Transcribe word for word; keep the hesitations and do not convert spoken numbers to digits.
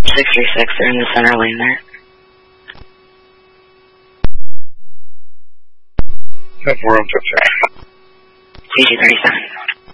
six three six, they're in the center lane there. Have room to check. P G thirty-seven.